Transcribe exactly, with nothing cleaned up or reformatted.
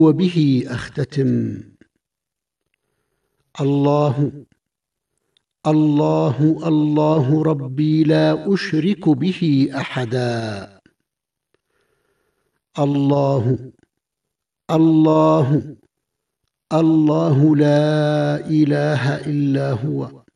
وبه أختتم. الله الله الله ربي لا أشرك به أحدا. الله الله الله لا إله إلا هو